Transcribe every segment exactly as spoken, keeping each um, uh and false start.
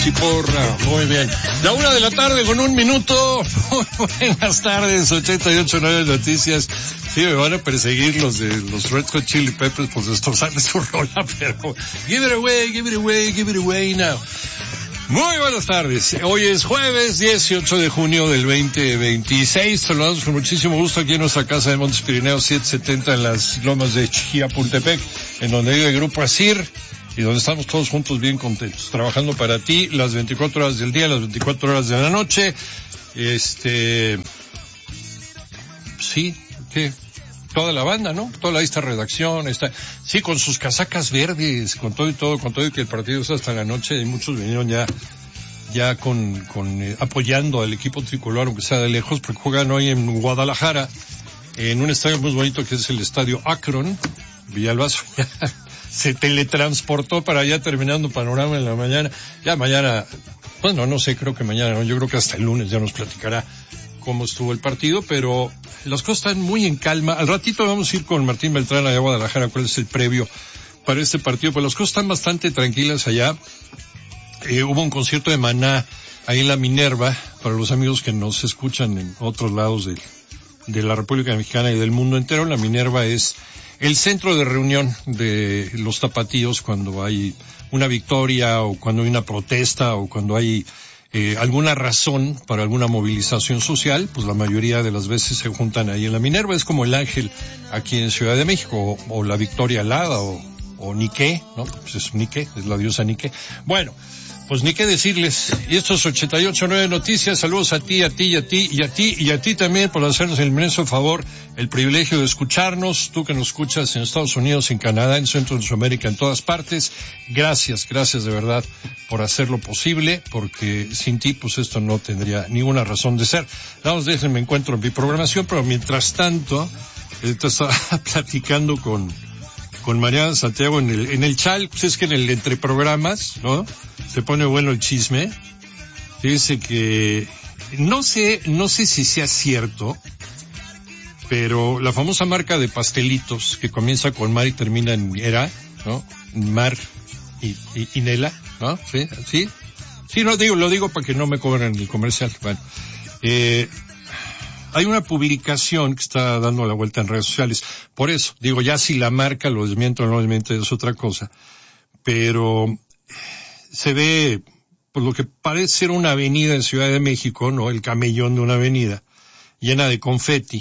Chiporra. Muy bien. La una de la tarde con un minuto. Muy buenas tardes, ochenta y ocho nueve Noticias. Sí, me van a perseguir los de los Red Hot Chili Peppers por destrozarles su rola, pero give it away, give it away, give it away now. Muy buenas tardes. Hoy es jueves dieciocho de junio del veinte veintiséis. Saludamos con muchísimo gusto aquí en nuestra casa de Montes Pirineos setecientos setenta en las lomas de Chillapultepec, en donde vive el Grupo Asir y donde estamos todos juntos bien contentos, trabajando para ti las veinticuatro horas del día, las veinticuatro horas de la noche. Este, sí, ¿qué? Toda la banda, ¿no? Toda esta redacción está, sí, con sus casacas verdes, con todo y todo, con todo y que el partido es hasta la noche, y muchos vinieron ya, ya con, con, eh, apoyando al equipo tricolor, aunque sea de lejos, porque juegan hoy en Guadalajara, en un estadio muy bonito que es el Estadio Akron. Villalbazo ya se teletransportó para allá terminando panorama en la mañana. Ya mañana, bueno, no sé, creo que mañana, no, yo creo que hasta el lunes ya nos platicará cómo estuvo el partido, pero las cosas están muy en calma. Al ratito vamos a ir con Martín Beltrán allá a Guadalajara, cuál es el previo para este partido, pues las cosas están bastante tranquilas allá. Eh, hubo un concierto de Maná ahí en la Minerva, para los amigos que nos escuchan en otros lados de, de la República Mexicana y del mundo entero. La Minerva es el centro de reunión de los tapatíos cuando hay una victoria o cuando hay una protesta o cuando hay Eh, alguna razón para alguna movilización social, pues la mayoría de las veces se juntan ahí en la Minerva. Es como el Ángel aquí en Ciudad de México, o, o la Victoria Alada, o, o Nike, ¿no? Pues es Nike, es la diosa Nike. Bueno, pues ni qué decirles. Y estos ochenta y ocho nueve Noticias, saludos a ti, a ti, y a ti, y a ti, y a ti también por hacernos el inmenso favor, el privilegio de escucharnos, tú que nos escuchas en Estados Unidos, en Canadá, en Centro de Sudamérica, en todas partes. Gracias, gracias de verdad por hacerlo posible, porque sin ti, pues esto no tendría ninguna razón de ser. Vamos, déjenme encuentro en mi programación, pero mientras tanto, esto estaba platicando con, con Mariana Santiago en el, en el chal, pues es que en el entre programas, ¿no? Se pone bueno el chisme. Fíjense que, no sé, no sé si sea cierto, pero la famosa marca de pastelitos que comienza con Mar y termina en Era, ¿no? Mar y, y, y Nela, ¿no? Sí, sí. Sí, no digo, lo digo para que no me cobren el comercial. Bueno, eh, hay una publicación que está dando la vuelta en redes sociales. Por eso, digo, ya si la marca lo desmiente o no lo desmiente es otra cosa. Pero se ve, por lo que parece ser una avenida en Ciudad de México, ¿no? El camellón de una avenida, llena de confeti.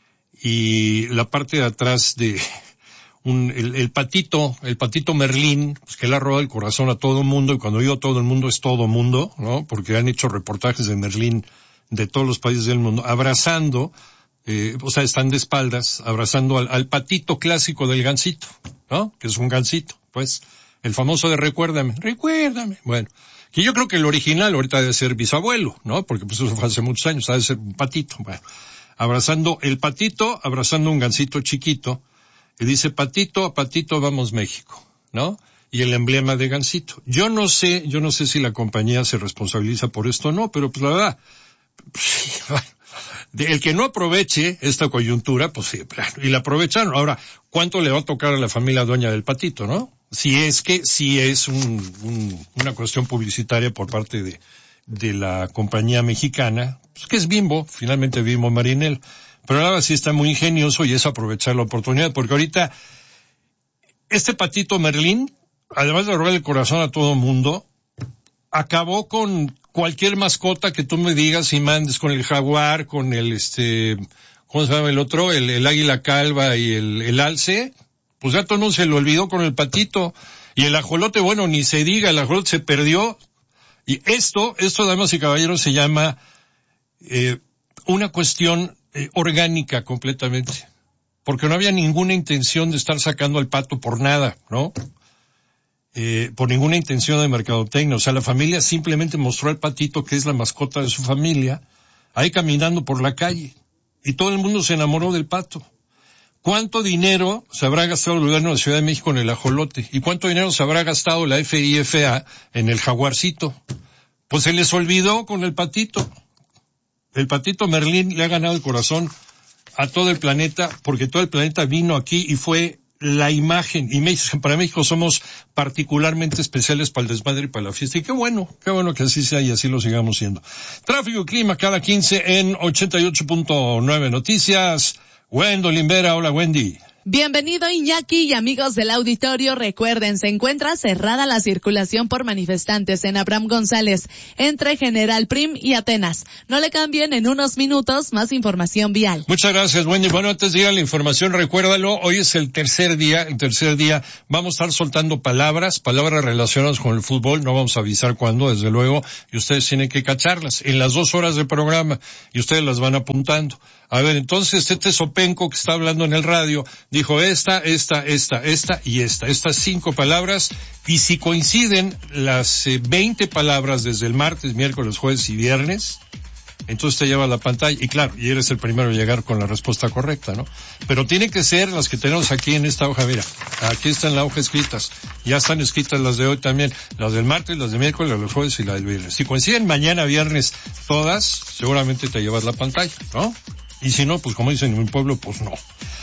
Y la parte de atrás de un, el, el patito, el patito Merlín, pues que le ha robado el corazón a todo el mundo, y cuando digo todo el mundo es todo mundo, ¿no? Porque han hecho reportajes de Merlín de todos los países del mundo, abrazando, eh, o sea, están de espaldas, abrazando al, al patito clásico del gansito, ¿no? Que es un gansito, pues, el famoso de recuérdame, recuérdame. Bueno, que yo creo que el original ahorita debe ser bisabuelo, ¿no? Porque pues eso fue hace muchos años, debe ser un patito. Bueno, abrazando el patito, abrazando un gansito chiquito, y dice, patito, patito, vamos México, ¿no? Y el emblema de gansito. Yo no sé, yo no sé si la compañía se responsabiliza por esto o no, pero pues la verdad, el que no aproveche esta coyuntura, pues sí, y la aprovecharon. Ahora, ¿cuánto le va a tocar a la familia dueña del patito, no? Si es que, si es un, un, una cuestión publicitaria por parte de, de la compañía mexicana, pues que es Bimbo, finalmente Bimbo Marinel. Pero ahora sí está muy ingenioso y es aprovechar la oportunidad, porque ahorita, este patito Merlín, además de robar el corazón a todo mundo, acabó con cualquier mascota que tú me digas y mandes, con el jaguar, con el, este, ¿cómo se llama el otro? El, el águila calva y el, el alce. Pues ya todo no se lo olvidó con el patito. Y el ajolote, bueno, ni se diga, el ajolote se perdió. Y esto, esto, damas y caballeros, se llama, eh, una cuestión eh, orgánica completamente. Porque no había ninguna intención de estar sacando al pato por nada, ¿no? Eh, por ninguna intención de mercadotecnia. O sea, la familia simplemente mostró al patito, que es la mascota de su familia, ahí caminando por la calle. Y todo el mundo se enamoró del pato. ¿Cuánto dinero se habrá gastado el gobierno de Ciudad de México en el ajolote? ¿Y cuánto dinero se habrá gastado la F I F A en el jaguarcito? Pues se les olvidó con el patito. El patito Merlín le ha ganado el corazón a todo el planeta, porque todo el planeta vino aquí y fue la imagen, y México, para México somos particularmente especiales para el desmadre y para la fiesta, y qué bueno, qué bueno que así sea y así lo sigamos siendo. Tráfico y clima cada quince en ochenta y ocho punto nueve Noticias. Wendolyn Vera, hola Wendy. Bienvenido Iñaki y amigos del auditorio, recuerden, se encuentra cerrada la circulación por manifestantes en Abraham González, entre General Prim y Atenas. No le cambien, en unos minutos más información vial. Muchas gracias, Wendy. Bueno, antes de ir a la información, recuérdalo, hoy es el tercer día, el tercer día, vamos a estar soltando palabras, palabras relacionadas con el fútbol, no vamos a avisar cuándo, desde luego, y ustedes tienen que cacharlas en las dos horas del programa, y ustedes las van apuntando. A ver, entonces, este Sopenco que está hablando en el radio, dijo esta, esta, esta, esta y esta, estas cinco palabras, y si coinciden las eh, veinte palabras desde el martes, miércoles, jueves y viernes, entonces te lleva la pantalla, y claro, y eres el primero a llegar con la respuesta correcta, ¿no? Pero tienen que ser las que tenemos aquí en esta hoja, mira, aquí están la hoja escritas, ya están escritas las de hoy también, las del martes, las de miércoles, las del jueves y las del viernes. Si coinciden mañana, viernes, todas, seguramente te llevas la pantalla, ¿no? Y si no, pues como dicen en mi pueblo, pues no.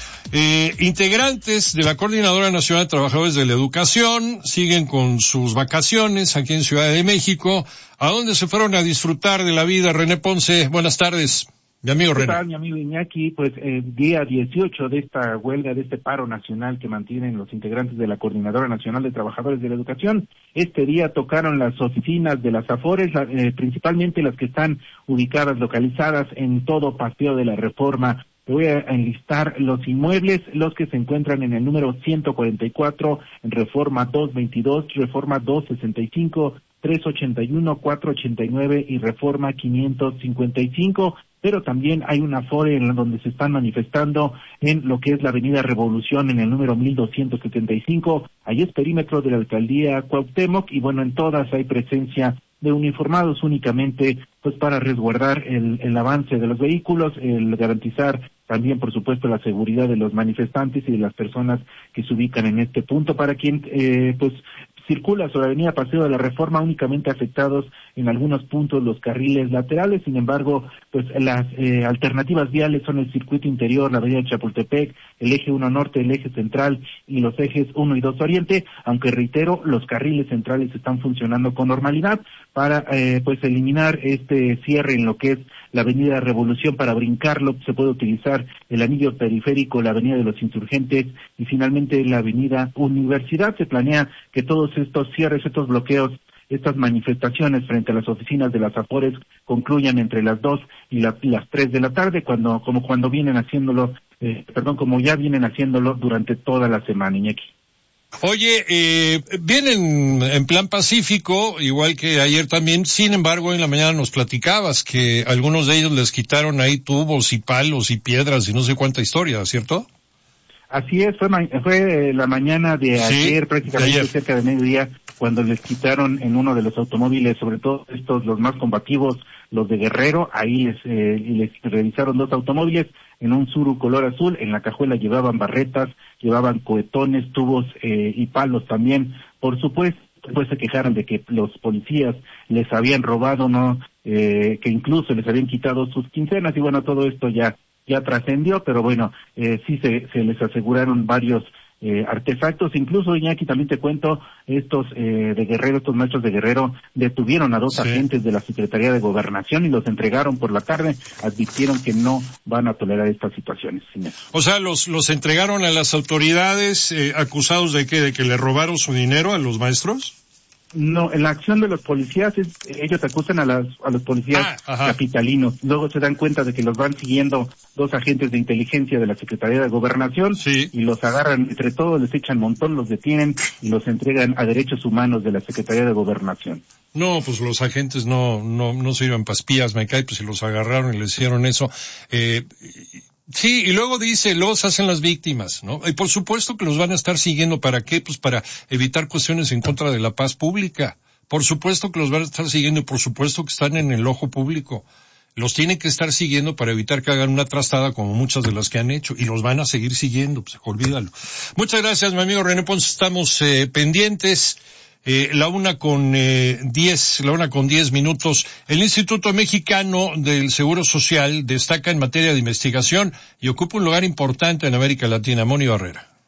Eh, integrantes de la Coordinadora Nacional de Trabajadores de la Educación siguen con sus vacaciones aquí en Ciudad de México. ¿A dónde se fueron a disfrutar de la vida? René Ponce, buenas tardes. Mi amigo René. ¿Qué tal, mi amigo Iñaki? Pues eh, día dieciocho de esta huelga, de este paro nacional que mantienen los integrantes de la Coordinadora Nacional de Trabajadores de la Educación. Este día tocaron las oficinas de las AFORES, eh, principalmente las que están ubicadas, localizadas en todo Paseo de la Reforma. Te voy a enlistar los inmuebles, los que se encuentran en el número ciento cuarenta y cuatro, en Reforma doscientos veintidós, Reforma doscientos sesenta y cinco, trescientos ochenta y uno, cuatrocientos ochenta y nueve y Reforma quinientos cincuenta y cinco. Pero también hay una afore en donde se están manifestando en lo que es la Avenida Revolución en el número mil doscientos setenta y cinco. Ahí es perímetro de la Alcaldía Cuauhtémoc y bueno, en todas hay presencia de uniformados únicamente pues para resguardar el, el avance de los vehículos, el garantizar también por supuesto la seguridad de los manifestantes y de las personas que se ubican en este punto. Para quien eh, pues circula sobre la avenida Paseo de la Reforma, únicamente afectados en algunos puntos los carriles laterales. Sin embargo, pues las eh, alternativas viales son el circuito interior, la avenida Chapultepec, el eje uno norte, el eje central y los ejes uno y dos oriente, aunque reitero, los carriles centrales están funcionando con normalidad para eh, pues eliminar este cierre en lo que es la avenida Revolución. Para brincarlo se puede utilizar el anillo periférico, la avenida de los Insurgentes y finalmente la avenida Universidad. Se planea que todos estos cierres, estos bloqueos, estas manifestaciones frente a las oficinas de las AFORES concluyan entre las dos y, la, y las tres de la tarde, cuando como cuando vienen haciéndolo, eh, perdón, como ya vienen haciéndolo durante toda la semana, Iñaki. Oye, eh, vienen en plan pacífico, igual que ayer también. Sin embargo, en la mañana nos platicabas que algunos de ellos les quitaron ahí tubos y palos y piedras y no sé cuánta historia, ¿cierto? Así es, fue, ma- fue la mañana de Sí, ayer, prácticamente de ayer. cerca de mediodía, cuando les quitaron en uno de los automóviles, sobre todo estos, los más combativos, los de Guerrero, ahí les, eh, les revisaron dos automóviles, en un Tsuru color azul, en la cajuela llevaban barretas, llevaban cohetones, tubos eh, y palos también. Por supuesto, después se quejaron de que los policías les habían robado, no, eh, que incluso les habían quitado sus quincenas, y bueno, todo esto ya ya trascendió, pero bueno, eh, sí se, se les aseguraron varios eh, artefactos. Incluso, Iñaki, también te cuento, estos eh, de Guerrero, estos machos de Guerrero, detuvieron a dos Sí. agentes de la Secretaría de Gobernación y los entregaron por la tarde. Advirtieron que no van a tolerar estas situaciones. Señor. O sea, los los entregaron a las autoridades eh, acusados de qué, de que le robaron su dinero a los maestros. No, en la acción de los policías, es, ellos acusan a, las, a los policías Ah, ajá. capitalinos. Luego se dan cuenta de que los van siguiendo dos agentes de inteligencia de la Secretaría de Gobernación Sí. y los agarran entre todos, les echan montón, los detienen y los entregan a derechos humanos de la Secretaría de Gobernación. No, pues los agentes no no no sirven para espías, me cae, pues si los agarraron y les hicieron eso. Eh, sí, y luego dice, luego se hacen las víctimas, ¿no? Y por supuesto que los van a estar siguiendo, ¿para qué? Pues para evitar cuestiones en contra de la paz pública. Por supuesto que los van a estar siguiendo y por supuesto que están en el ojo público. Los tienen que estar siguiendo para evitar que hagan una trastada como muchas de las que han hecho, y los van a seguir siguiendo, pues olvídalo. Muchas gracias, mi amigo René Ponce, estamos eh, pendientes. Eh, la una con eh, diez, la una con diez minutos. El Instituto Mexicano del Seguro Social destaca en materia de investigación y ocupa un lugar importante en América Latina. Moni Barrera.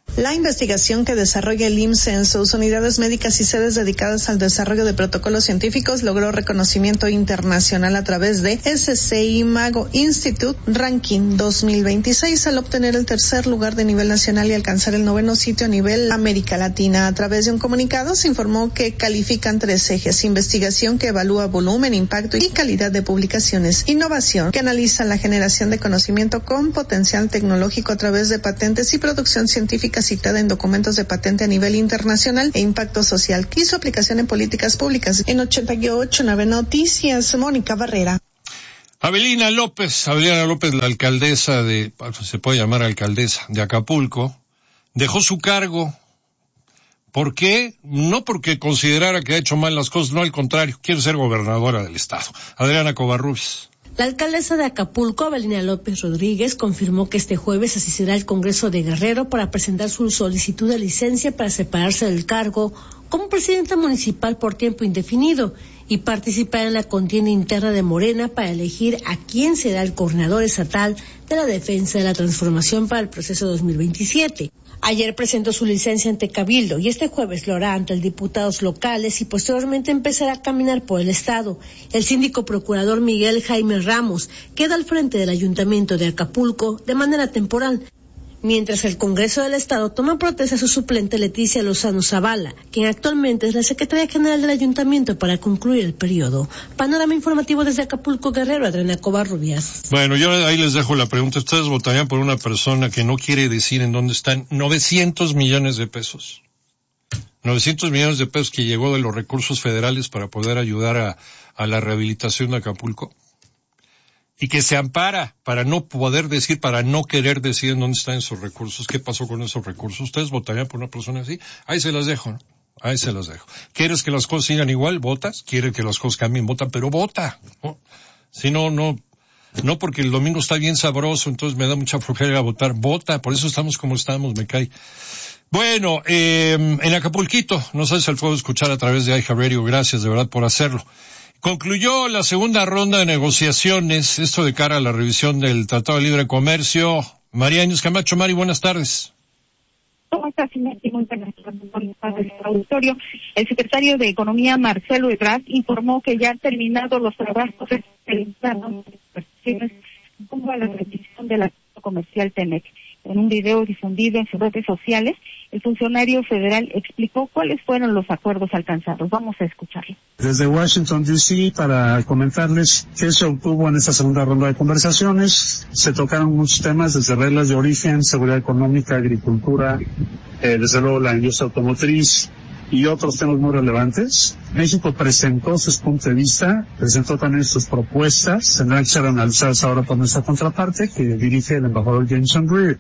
La investigación que desarrolla el I M S S en sus unidades médicas y sedes dedicadas al desarrollo de protocolos científicos logró reconocimiento internacional a través de S C Imago Institute Ranking dos mil veintiséis al obtener el tercer lugar de nivel nacional y alcanzar el noveno sitio a nivel América Latina. A través de un comunicado se informó que califican tres ejes: investigación que evalúa volumen, impacto y calidad de publicaciones; innovación que analiza la generación de conocimiento con potencial tecnológico a través de patentes y producción científica citada en documentos de patente a nivel internacional; e impacto social y su aplicación en políticas públicas. En ochenta y ocho Nueve Noticias, Mónica Barrera. Abelina López, Abelina López, la alcaldesa de, se puede llamar alcaldesa de Acapulco, dejó su cargo. ¿Por qué? No porque considerara que ha hecho mal las cosas, no, al contrario, quiere ser gobernadora del estado. Adriana Covarrubias. La alcaldesa de Acapulco, Abelina López Rodríguez, confirmó que este jueves asistirá al Congreso de Guerrero para presentar su solicitud de licencia para separarse del cargo como presidenta municipal por tiempo indefinido y participar en la contienda interna de Morena para elegir a quién será el coordinador estatal de la defensa de la transformación para el proceso dos mil veintisiete. Ayer presentó su licencia ante Cabildo y este jueves lo hará ante diputados locales y posteriormente empezará a caminar por el estado. El síndico procurador Miguel Jaime Ramos queda al frente del Ayuntamiento de Acapulco de manera temporal, mientras el Congreso del Estado toma protesta a su suplente Leticia Lozano Zavala, quien actualmente es la secretaria general del Ayuntamiento para concluir el periodo. Panorama informativo desde Acapulco, Guerrero, Adriana Covarrubias. Bueno, yo ahí les dejo la pregunta. ¿Ustedes votarían por una persona que no quiere decir en dónde están novecientos millones de pesos? novecientos millones de pesos que llegó de los recursos federales para poder ayudar a, a la rehabilitación de Acapulco. Y que se ampara para no poder decir, para no querer decir en dónde están esos recursos, qué pasó con esos recursos. ¿Ustedes votarían por una persona así? Ahí se las dejo, ¿no? Ahí se las dejo. ¿Quieres que las cosas sigan igual? ¿Votas? ¿Quieres que las cosas cambien? Vota, pero vota, ¿no? Si no, no, no porque el domingo está bien sabroso, entonces me da mucha flojera votar. Vota, por eso estamos como estamos, me cae. Bueno, eh, en Acapulquito, no sabes el fuego escuchar a través de iHeartRadio, gracias de verdad por hacerlo. Concluyó la segunda ronda de negociaciones, esto de cara a la revisión del Tratado de Libre Comercio. María Inés Camacho. Mari, buenas tardes. ¿Cómo estás, Inés? Muy buenas tardes, auditorio. El secretario de Economía, Marcelo Ebrard, informó que ya han terminado los trabajos del plano como a la revisión de la comercial T-M E C. En un video difundido en sus redes sociales, el funcionario federal explicó cuáles fueron los acuerdos alcanzados. Vamos a escucharlo. Desde Washington, D C, para comentarles qué se obtuvo en esta segunda ronda de conversaciones. Se tocaron muchos temas, desde reglas de origen, seguridad económica, agricultura, eh, desde luego la industria automotriz y otros temas muy relevantes. México presentó sus puntos de vista, presentó también sus propuestas, tendrán que ser analizadas ahora por nuestra contraparte, que dirige el embajador Jameson Greer.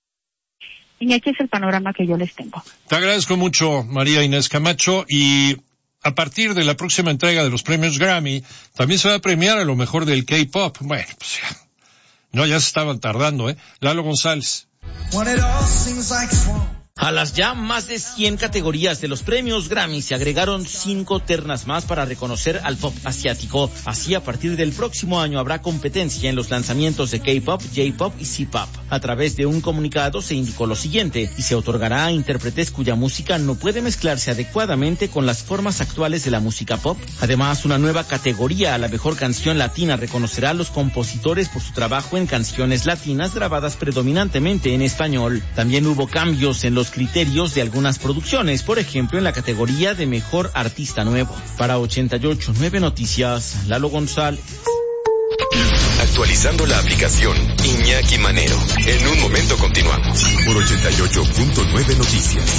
Y aquí es el panorama que yo les tengo. Te agradezco mucho, María Inés Camacho, y a partir de la próxima entrega de los premios Grammy, también se va a premiar a lo mejor del K-pop. Bueno, pues ya, no, ya se estaban tardando, ¿eh? Lalo González. A las ya más de cien categorías de los premios Grammy se agregaron cinco ternas más para reconocer al pop asiático. Así, a partir del próximo año habrá competencia en los lanzamientos de K-pop, J-pop y C-pop. A través de un comunicado se indicó lo siguiente: y se otorgará a intérpretes cuya música no puede mezclarse adecuadamente con las formas actuales de la música pop. Además, una nueva categoría a la mejor canción latina reconocerá a los compositores por su trabajo en canciones latinas grabadas predominantemente en español. También hubo cambios en los criterios de algunas producciones, por ejemplo en la categoría de Mejor Artista Nuevo. Para ochenta y ocho punto nueve Noticias, Lalo González. Actualizando la aplicación Iñaki Manero. En un momento continuamos. Por ochenta y ocho punto nueve Noticias.